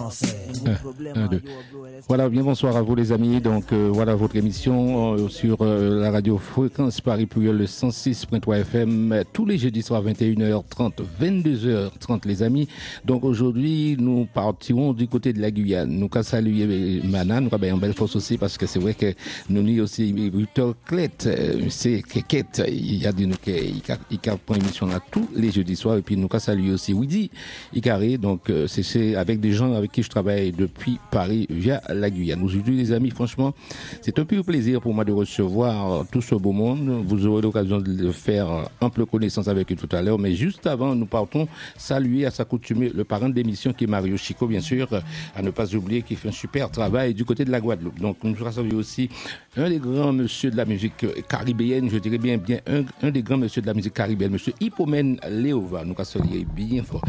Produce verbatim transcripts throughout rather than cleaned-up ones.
Un, deux. Voilà, bien bonsoir à vous les amis. Donc euh, voilà votre émission euh, sur euh, la radio Fréquence Paris Pluriel le cent six point trois F M euh, tous les jeudis soirs vingt et une heures trente, vingt-deux heures trente les amis. Donc aujourd'hui nous partirons du côté de la Guyane. Nous qu'à saluer Mana, nous avons une belle force aussi parce que c'est vrai que nous avons aussi Victor Clet, euh, c'est Keket, il y a des nous qui il prend émission là tous les jeudis soirs et puis nous qu'à saluer aussi Widi Icaré. Donc euh, c'est, c'est avec des gens avec qui je travaille depuis Paris via la Guyane. Aujourd'hui les amis, franchement, c'est un pur plaisir pour moi de recevoir tout ce beau monde. Vous aurez l'occasion de faire ample connaissance avec eux tout à l'heure, mais juste avant, nous partons saluer à s'accoutumer le parrain de l'émission qui est Mario Chico, bien sûr, à ne pas oublier qu'il fait un super travail du côté de la Guadeloupe. Donc nous saluons aussi un des grands monsieur de la musique caribéenne, je dirais bien bien un, un des grands monsieur de la musique caribéenne, monsieur Hippomène Léova. Nous saluons bien fort.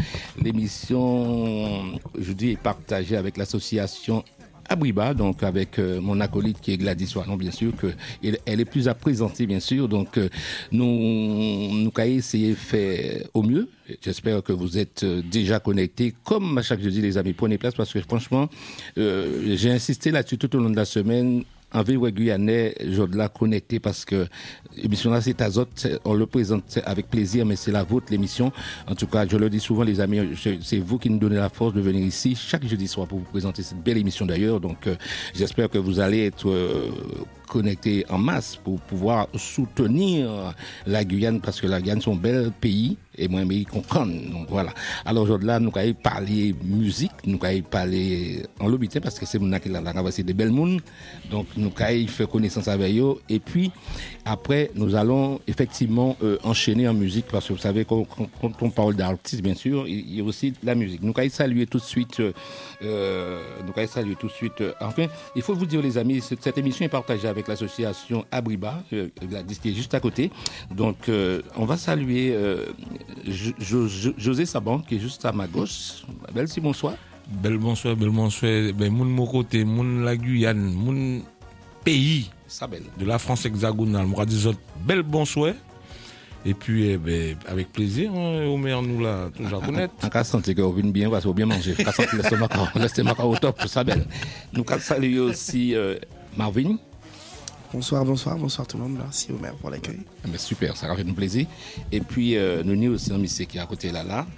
L'émission aujourd'hui est partagée avec l'association Abriba, donc avec euh, mon acolyte qui est Gladys Wallon, bien sûr, que elle, elle est plus à présenter, bien sûr. Donc euh, nous nous allons essayer de faire au mieux. J'espère que vous êtes déjà connectés. Comme à chaque jeudi, les amis, prenez place parce que franchement, euh, j'ai insisté là-dessus tout au long de la semaine. En ville guyanais, je dois la connecter parce que l'émission là, c'est Azote, on le présente avec plaisir, mais c'est la vôtre, l'émission. En tout cas, je le dis souvent, les amis, c'est vous qui nous donnez la force de venir ici chaque jeudi soir pour vous présenter cette belle émission d'ailleurs. Donc, euh, j'espère que vous allez être euh, connectés en masse pour pouvoir soutenir la Guyane parce que la Guyane, c'est un bel pays. Et moi, mais qu'on connaît. Donc voilà. Alors aujourd'hui, là, nous allons parler musique, nous allons parler en lobitin parce que c'est mon qui l'a ramassé des belles mounes. Donc nous allons faire connaissance avec eux. Et puis après, nous allons effectivement euh, enchaîner en musique parce que vous savez quand, quand, quand on parle d'artistes, bien sûr, il y a aussi la musique. Nous allons saluer tout de suite. Euh, nous allons saluer tout de suite. Euh, enfin, il faut vous dire les amis, cette, cette émission est partagée avec l'association Abriba, euh, qui est juste à côté. Donc euh, on va saluer. Euh, Jo- Jo- José Saban qui est juste à ma gauche. Belle si bonsoir. Bel bonsoir, bel bonsoir. Ben moun mon côté, moun la Guyane, moun pays Sabel de la France hexagonale. Moi dis autres bel bonsoir. Et puis eh ben avec plaisir, hein, au maire nous là toujours connaître. En cas santé que vous venez bien parce que vous bien manger. En cas santé l'estomac, l'estomac au top Sabel. Nous allons saluer aussi euh, Marvin. Bonsoir, bonsoir, bonsoir tout le monde. Merci au maire pour l'accueil. Ah ben super, ça a fait un plaisir. Et puis, euh, nous avons aussi un monsieur qui est à côté là, là.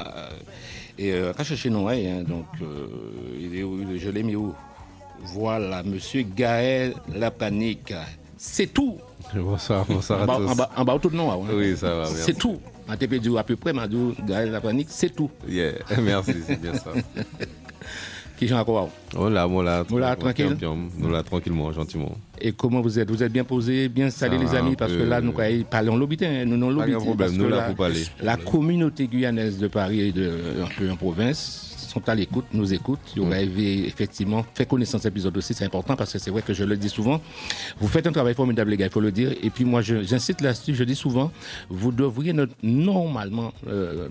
Et euh, quand je cherche nous, hein, donc, euh, il est où, je l'ai mis où? Voilà, monsieur Gaël Lapanique. C'est tout. Bonsoir, bonsoir à en bas, tous. En bas, en bas, tout de nom, hein. Oui, ça va, merci. C'est tout. En T P D à peu près, m'a dit Gaël Lapanique, c'est tout. Yeah, merci, c'est bien ça. Qui j'en encore? Oh là, moi là, Nous là, tranquille. Nous là, tranquillement, gentiment. Et comment vous êtes? Vous êtes bien posé, bien installés les amis, parce que là, nous allons parler en lobitin, nous non lobitin. Pas de problème, nous là pour parler. La communauté guyanaise de Paris et de, un peu en province sont à l'écoute, nous écoutent. Vous mm. avez effectivement fait connaissance de l'épisode aussi, c'est important parce que c'est vrai que je le dis souvent. Vous faites un travail formidable, les gars, il faut le dire. Et puis moi, je, j'incite là-dessus, je dis souvent, vous devriez notre, normalement... Euh,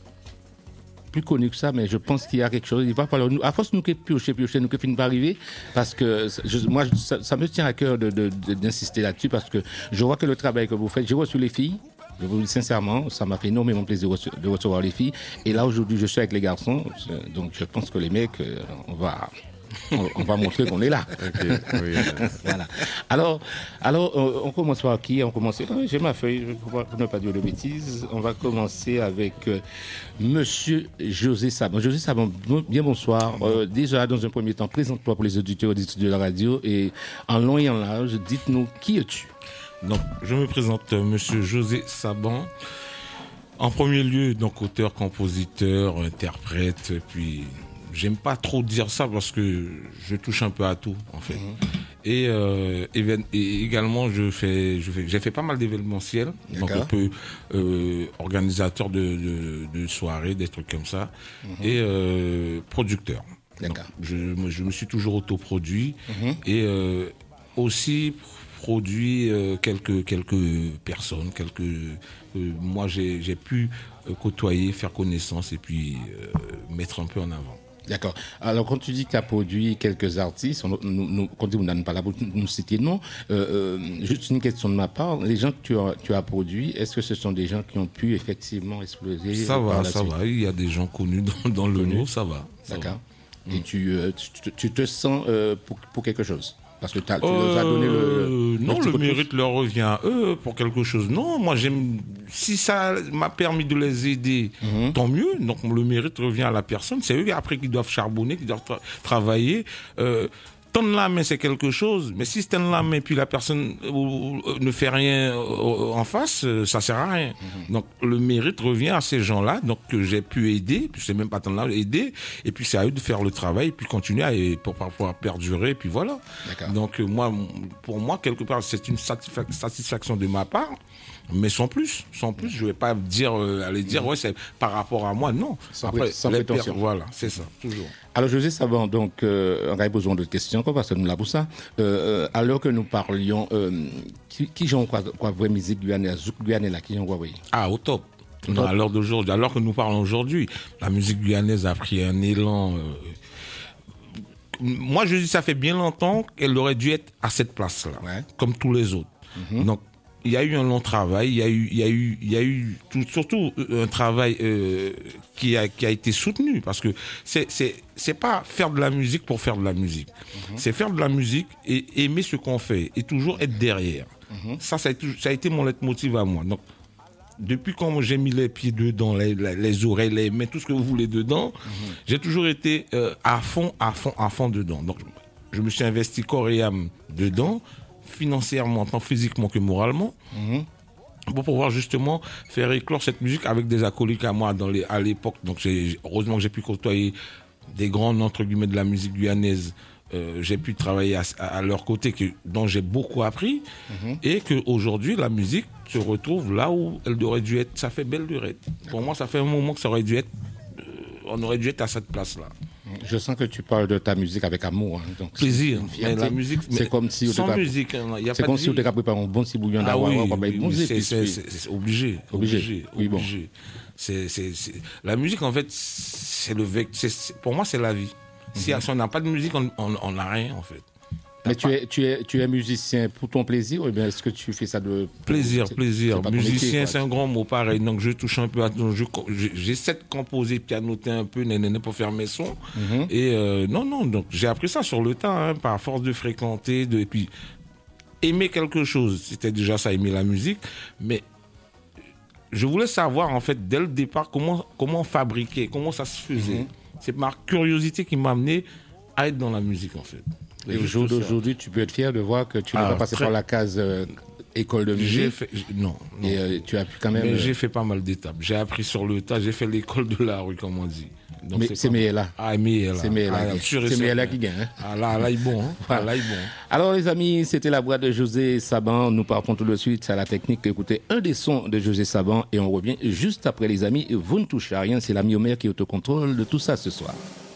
plus connu que ça, mais je pense qu'il y a quelque chose. Il va falloir nous, à force nous que piocher, piocher, nous que finir par arriver, parce que je, moi, ça, ça me tient à cœur de, de, de, d'insister là-dessus, parce que je vois que le travail que vous faites, j'ai reçu les filles. Je vous dis sincèrement, ça m'a fait énormément plaisir de recevoir les filles. Et là, aujourd'hui, je suis avec les garçons, donc je pense que les mecs, on va. on va montrer qu'on est là. Okay, oui, voilà. Alors, alors on, on commence par qui? On commence. J'ai ma feuille pour ne pas dire de bêtises. On va commencer avec euh, Monsieur José Saban. José Saban, bien bonsoir. Euh, déjà, dans un premier temps, présente-toi pour les auditeurs de la radio et en long et en large, dites-nous qui es-tu? Donc, je me présente, euh, Monsieur José Saban. En premier lieu, donc auteur, compositeur, interprète, puis. J'aime pas trop dire ça parce que je touche un peu à tout en fait. Mmh. Et, euh, et également je fais, je fais, j'ai fait pas mal d'événementiels, donc un peu euh, organisateur de, de, de soirées, des trucs comme ça, mmh. et euh, producteur. Donc, je, je me suis toujours autoproduit mmh. et euh, aussi produit euh, quelques quelques personnes, quelques euh, moi j'ai, j'ai pu euh, côtoyer, faire connaissance et puis euh, mettre un peu en avant. D'accord. Alors, quand tu dis que tu as produit quelques artistes, on, nous, nous, quand on n'a pas la nous citer non, euh, euh, juste une question de ma part, les gens que tu as, tu as produits, est-ce que ce sont des gens qui ont pu effectivement exploser? Ça va, ça suite? va. Il y a des gens connus dans, dans le lot, ça va. Ça D'accord. va. et mmh. tu, euh, tu, tu te sens euh, pour, pour quelque chose. Parce que tu leur as donné le... le non, le mérite leur revient à eux pour quelque chose. Non, moi, j'aime... Si ça m'a permis de les aider, mm-hmm. tant mieux. Donc, le mérite revient à la personne. C'est eux, après, qui doivent charbonner, qui doivent tra- travailler. Euh, tendre la main, c'est quelque chose. Mais si c'est tendre la main, puis la personne euh, ne fait rien euh, en face, euh, ça sert à rien. Mm-hmm. Donc, le mérite revient à ces gens-là, donc que j'ai pu aider. Puis, c'est même pas tendre la main, aider. Et puis, c'est à eux de faire le travail, puis continuer à, et pour pouvoir perdurer, puis voilà. D'accord. Donc, euh, moi, pour moi, quelque part, c'est une satisfa- satisfaction de ma part. Mais sans plus, sans plus, je vais pas dire, euh, aller dire, ouais, c'est par rapport à moi, non. Sans, Après, sans les prétention. per- voilà, c'est ça, toujours. Alors, José Saban, donc, euh, on a besoin de questions, parce que nous l'avons pour ça. Euh, alors que nous parlions, euh, qui, qui j'en quoi, quoi, vraie musique guyanaise, zouk guyanaise là, qui j'en quoi, oui. Ah, au top. Non, à l'heure d'aujourd'hui, alors que nous parlons aujourd'hui, la musique guyanaise a pris un élan. Euh, moi, je dis, ça fait bien longtemps qu'elle aurait dû être à cette place-là, ouais. Comme tous les autres. Mm-hmm. Donc, il y a eu un long travail, il y a eu, il y a eu, il y a eu tout, surtout un travail euh, qui a qui a été soutenu, parce que c'est c'est c'est pas faire de la musique pour faire de la musique, mm-hmm. C'est faire de la musique et aimer ce qu'on fait et toujours être derrière. Mm-hmm. Ça, ça a été, ça a été mon leitmotiv à moi. Donc, depuis quand j'ai mis les pieds dedans, les, les, les oreilles, les mains, tout ce que vous voulez dedans, mm-hmm. J'ai toujours été euh, à fond, à fond, à fond dedans. Donc, je me suis investi corps et âme dedans, financièrement, tant physiquement que moralement, mmh. pour pouvoir justement faire éclore cette musique avec des acolytes à moi dans les, à l'époque. Donc, j'ai, heureusement que j'ai pu côtoyer des grands, entre guillemets, de la musique guyanaise. Euh, j'ai pu travailler à, à, à leur côté, que, dont j'ai beaucoup appris, mmh. Et qu'aujourd'hui, la musique se retrouve là où elle aurait dû être. Ça fait belle lurette. Pour moi, ça fait un moment que ça aurait dû être, euh, on aurait dû être à cette place-là. Je sens que tu parles de ta musique avec amour. Hein, donc plaisir. Mais la musique, c'est comme si sans on musique, hein, y a c'est pas comme de si on était préparé un bon petit bouillon ah d'avoir. oui, bah, oui, bon oui, c'est, c'est, c'est, c'est obligé, obligé, obligé. Oui, bon. obligé. C'est, c'est, c'est, la musique, en fait, c'est le vect, c'est, c'est, pour moi, c'est la vie. Si, mm-hmm. si on n'a pas de musique, on n'a rien, en fait. Mais tu es, tu, es, tu es musicien pour ton plaisir ou bien est-ce que tu fais ça de... Plaisir, c'est, plaisir. C'est musicien, métier, c'est un grand mot pareil. Donc je touche un peu à... Donc, je, j'essaie de composer, pianoter un peu, nénéné, pour faire mes sons. Mm-hmm. Et euh, non, non, donc j'ai appris ça sur le temps, hein, par force de fréquenter, de, et puis aimer quelque chose. C'était déjà ça, aimer la musique. Mais je voulais savoir, en fait, dès le départ, comment, comment fabriquer, comment ça se faisait. Mm-hmm. C'est ma curiosité qui m'a amené à être dans la musique, en fait. Et au jour d'aujourd'hui, tu peux être fier de voir que tu ah, n'as pas passé très... par la case euh, école de musique. J'ai fait, non, non. Et euh, tu as pu quand même. Mais euh... j'ai fait pas mal d'étapes. J'ai appris sur le tas. J'ai fait l'école de la rue, comme on dit. Donc mais c'est, c'est Méhéla. Ah, Méhéla. C'est Méhéla. Ah, c'est Méhéla qui gagne. Hein? Ah, là, là, il est bon. Hein? Ah, là, il est bon. Alors, les amis, c'était la voix de José Saban. Nous partons tout de suite à la technique. Écoutez un des sons de José Saban et on revient juste après, les amis. Vous ne touchez à rien. C'est l'ami Omer qui est au contrôle de tout ça ce soir.